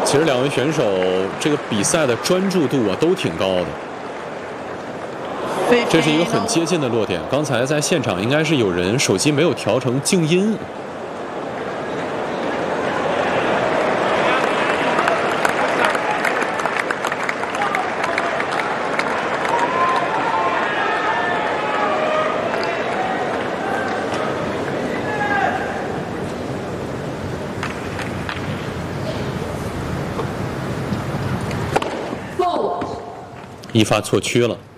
其实两位选手这个比赛的专注度啊都挺高的。这是一个很接近的落点。刚才在现场应该是有人手机没有调成静音。一发错区了。